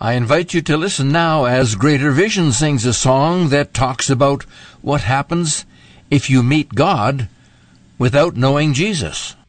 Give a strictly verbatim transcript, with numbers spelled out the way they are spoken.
I invite you to listen now as Greater Vision sings a song that talks about what happens if you meet God without knowing Jesus.